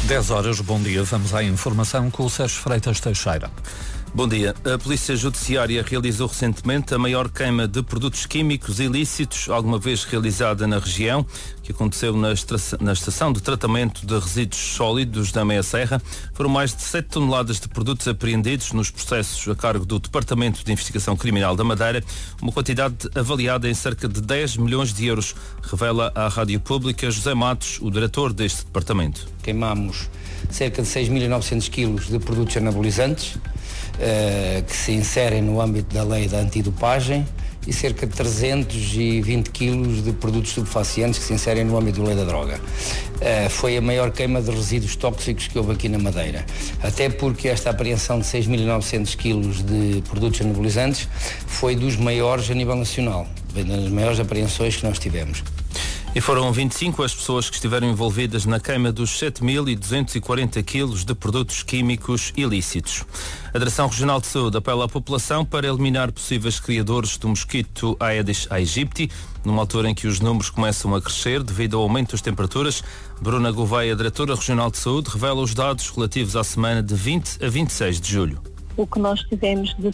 10 horas, bom dia. Vamos à informação com o Sérgio Freitas Teixeira. Bom dia. A Polícia Judiciária realizou recentemente a maior queima de produtos químicos ilícitos alguma vez realizada na região, que aconteceu na estação de tratamento de resíduos sólidos da Meia Serra. Foram mais de 7 toneladas de produtos apreendidos nos processos a cargo do Departamento de Investigação Criminal da Madeira, uma quantidade avaliada em cerca de 10 milhões de euros, revela à Rádio Pública José Matos, o diretor deste departamento. Queimamos cerca de 6.900 quilos de produtos anabolizantes, que se inserem no âmbito da lei da antidopagem, e cerca de 320 quilos de produtos estupefacientes que se inserem no âmbito da lei da droga. Foi a maior queima de resíduos tóxicos que houve aqui na Madeira, até porque esta apreensão de 6.900 quilos de produtos anabolizantes foi dos maiores a nível nacional, das maiores apreensões que nós tivemos. E foram 25 as pessoas que estiveram envolvidas na queima dos 7.240 quilos de produtos químicos ilícitos. A Direção Regional de Saúde apela à população para eliminar possíveis criadores do mosquito Aedes aegypti, numa altura em que os números começam a crescer devido ao aumento das temperaturas. Bruna Gouveia, Diretora Regional de Saúde, revela os dados relativos à semana de 20 a 26 de julho. O que nós tivemos de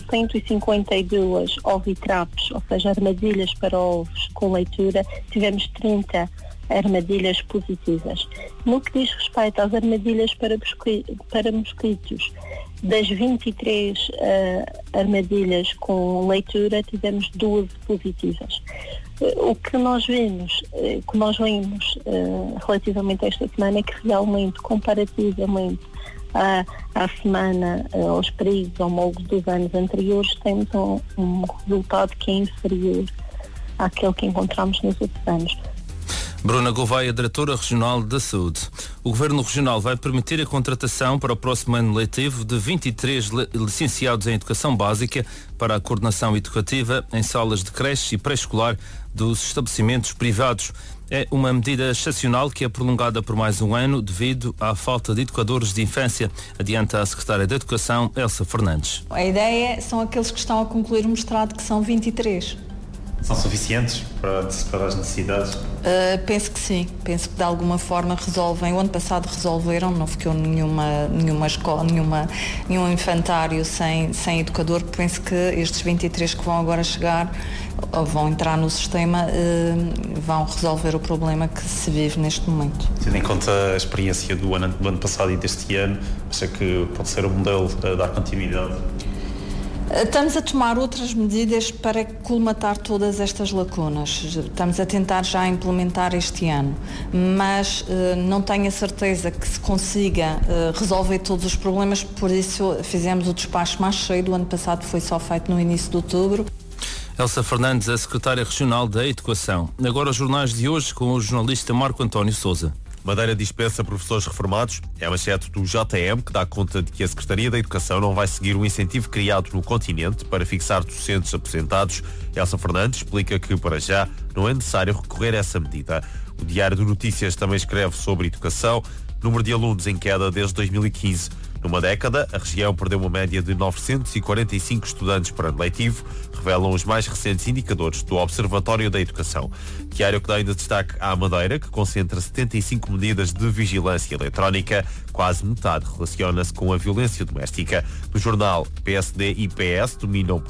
152 ovitraps, ou seja, armadilhas para ovos com leitura, tivemos 30 armadilhas positivas. No que diz respeito às armadilhas para mosquitos, das 23 armadilhas com leitura, tivemos 12 positivas. O que nós vemos, relativamente a esta semana, é que realmente, comparativamente à semana, aos períodos homólogos dos anos anteriores, temos um resultado que é inferior àquele que encontramos nos outros anos. Bruna Gouveia, Diretora Regional da Saúde. O Governo Regional vai permitir a contratação para o próximo ano letivo de 23 licenciados em Educação Básica para a coordenação educativa em salas de creche e pré-escolar dos estabelecimentos privados. É uma medida excepcional que é prolongada por mais um ano devido à falta de educadores de infância, adianta a Secretária de Educação, Elsa Fernandes. A ideia são aqueles que estão a concluir o mestrado, que são 23. São suficientes para as necessidades? Penso que sim. Penso que de alguma forma resolvem. O ano passado resolveram, não ficou nenhuma escola, nenhum infantário sem educador. Penso que estes 23 que vão agora chegar, ou vão entrar no sistema, vão resolver o problema que se vive neste momento. Tendo em conta a experiência do ano passado e deste ano, acha que pode ser um modelo a dar continuidade? Estamos a tomar outras medidas para colmatar todas estas lacunas. Estamos a tentar já implementar este ano, mas não tenho a certeza que se consiga resolver todos os problemas, por isso fizemos o despacho mais cheio. Do ano passado foi só feito no início de outubro. Elsa Fernandes, a Secretária Regional da Educação. Agora os jornais de hoje com o jornalista Marco António Sousa. Madeira dispensa professores reformados. É a manchete do JM, que dá conta de que a Secretaria da Educação não vai seguir o incentivo criado no continente para fixar docentes aposentados. Elsa Fernandes explica que, para já, não é necessário recorrer a essa medida. O Diário de Notícias também escreve sobre educação. Número de alunos em queda desde 2015. Numa década, a região perdeu uma média de 945 estudantes por ano letivo, revelam os mais recentes indicadores do Observatório da Educação. Diário que dá ainda destaque à Madeira, que concentra 75 medidas de vigilância eletrónica, quase metade relaciona-se com a violência doméstica. No jornal, PSD e PS dominam